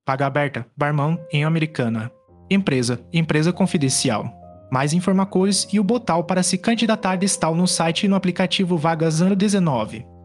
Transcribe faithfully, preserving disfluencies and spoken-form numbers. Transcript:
Vaga aberta, barman em Americana. Empresa, empresa confidencial. Mais informações e o botão para se candidatar está no site e no aplicativo Vagas Ano dezenove.